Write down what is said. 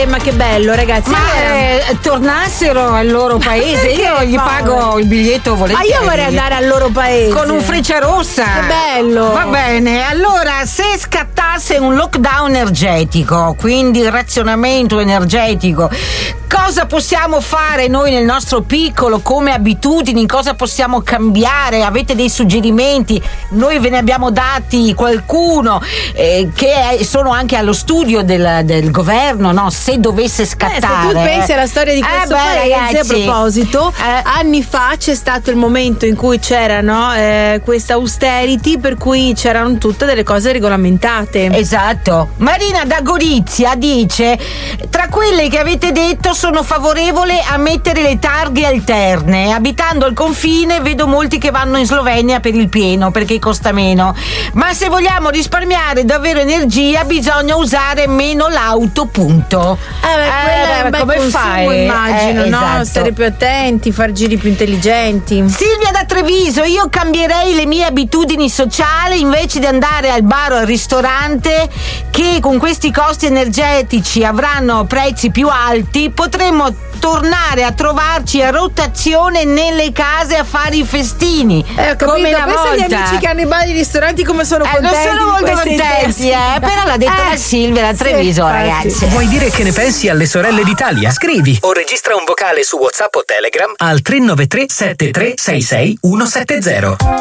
Ma che bello, ragazzi. Ma tornassero al loro paese, io gli pago il biglietto volentieri. Ma io vorrei andare al loro paese con un Frecciarossa. Che bello. Va bene, allora se scattasse un lockdown energetico, quindi razionamento energetico, cosa possiamo fare noi nel nostro piccolo come abitudini? Cosa possiamo cambiare? Avete dei suggerimenti? Noi ve ne abbiamo dati qualcuno che sono anche allo studio del governo, no? Se dovesse scattare. Se tu pensi alla storia di questo paese, ragazzi, a proposito, anni fa c'è stato il momento in cui c'erano questa austerity, per cui c'erano tutte delle cose regolamentate. Esatto. Marina da Gorizia dice: tra quelle che avete detto sono favorevole a mettere le targhe alterne. Abitando al confine vedo molti che vanno in Slovenia per il pieno perché costa meno, ma se vogliamo risparmiare davvero energia bisogna usare meno l'auto, punto. Quello è un bel come consumo, fai? immagino, no? Esatto. Stare più attenti, far giri più intelligenti. Silvia da Treviso: io cambierei le mie abitudini sociali, invece di andare al bar o al ristorante che con questi costi energetici avranno prezzi più alti, potremmo tornare a trovarci a rotazione nelle case a fare i festini, come una volta. Gli amici che hanno i bar e i ristoranti come sono contenti. Non sono molto contenti, però l'ha detto la Silvia da Treviso, ragazzi. Vuoi dire che ne pensi alle sorelle d'Italia? Scrivi o registra un vocale su WhatsApp o Telegram al 393 7366 170.